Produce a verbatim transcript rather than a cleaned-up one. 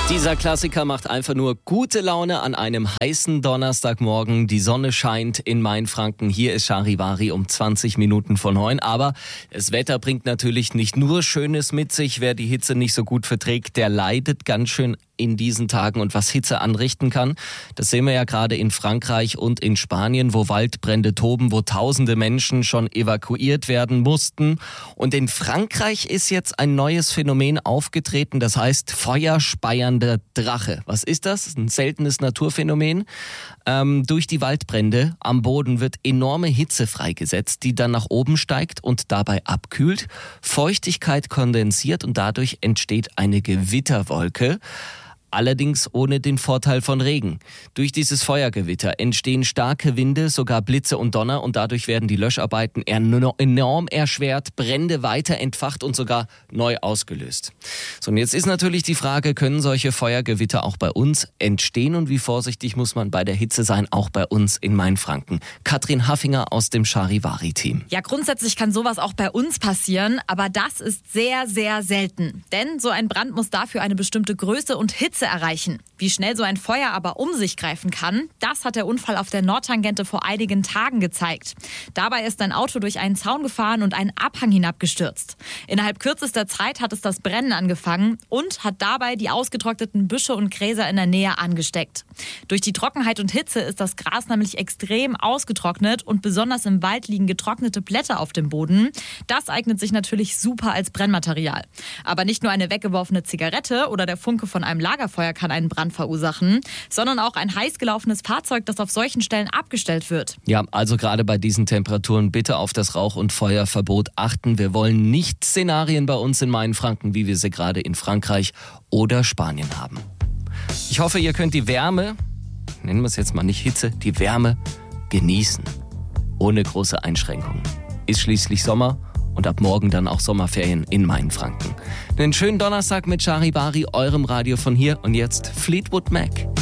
Dieser Klassiker macht einfach nur gute Laune an einem heißen Donnerstagmorgen. Die Sonne scheint in Mainfranken. Hier ist Charivari um zwanzig Minuten vor neun. Aber das Wetter bringt natürlich nicht nur Schönes mit sich. Wer die Hitze nicht so gut verträgt, der leidet ganz schön in diesen Tagen. Und was Hitze anrichten kann, das sehen wir ja gerade in Frankreich und in Spanien, wo Waldbrände toben, wo tausende Menschen schon evakuiert werden mussten. Und in Frankreich ist jetzt ein neues Phänomen aufgetreten, das heißt feuerspeiender Drache. Was ist das? Ein seltenes Naturphänomen. Ähm, durch die Waldbrände am Boden wird enorme Hitze freigesetzt, die dann nach oben steigt und dabei abkühlt. Feuchtigkeit kondensiert und dadurch entsteht eine Gewitterwolke. Allerdings ohne den Vorteil von Regen. Durch dieses Feuergewitter entstehen starke Winde, sogar Blitze und Donner und dadurch werden die Löscharbeiten enorm erschwert, Brände weiter entfacht und sogar neu ausgelöst. So, und jetzt ist natürlich die Frage, können solche Feuergewitter auch bei uns entstehen und wie vorsichtig muss man bei der Hitze sein, auch bei uns in Mainfranken? Katrin Haffinger aus dem Charivari-Team. Ja, grundsätzlich kann sowas auch bei uns passieren, aber das ist sehr, sehr selten. Denn so ein Brand muss dafür eine bestimmte Größe und Hitze erreichen. Wie schnell so ein Feuer aber um sich greifen kann, das hat der Unfall auf der Nordtangente vor einigen Tagen gezeigt. Dabei ist ein Auto durch einen Zaun gefahren und einen Abhang hinabgestürzt. Innerhalb kürzester Zeit hat es das Brennen angefangen und hat dabei die ausgetrockneten Büsche und Gräser in der Nähe angesteckt. Durch die Trockenheit und Hitze ist das Gras nämlich extrem ausgetrocknet und besonders im Wald liegen getrocknete Blätter auf dem Boden. Das eignet sich natürlich super als Brennmaterial. Aber nicht nur eine weggeworfene Zigarette oder der Funke von einem Lagerfeuer kann einen Brand verursachen, sondern auch ein heiß gelaufenes Fahrzeug, das auf solchen Stellen abgestellt wird. Ja, also gerade bei diesen Temperaturen bitte auf das Rauch- und Feuerverbot achten. Wir wollen nicht Szenarien bei uns in Mainfranken, wie wir sie gerade in Frankreich oder Spanien haben. Ich hoffe, ihr könnt die Wärme, nennen wir es jetzt mal nicht Hitze, die Wärme genießen. Ohne große Einschränkungen. Ist schließlich Sommer. Und ab morgen dann auch Sommerferien in Mainfranken. Einen schönen Donnerstag mit Charivari, eurem Radio von hier. Und jetzt Fleetwood Mac.